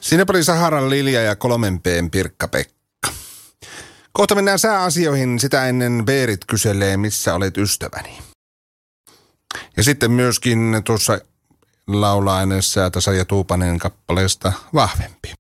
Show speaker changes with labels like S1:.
S1: Siinä oli Saharan Lilja ja 3P:n Pirkka-Pekka. Kohta mennään sääasioihin, sitä ennen Beerit kyselee, missä olet ystäväni. Ja sitten myöskin tuossa laulaa ennen säätä Saija Tuupanen kappaleesta Vahvempi.